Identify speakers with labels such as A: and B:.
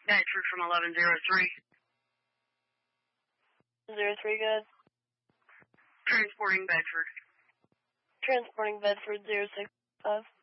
A: Bedford from 1103.
B: 03, good.
A: Transporting Bedford.
B: Transporting Bedford 065.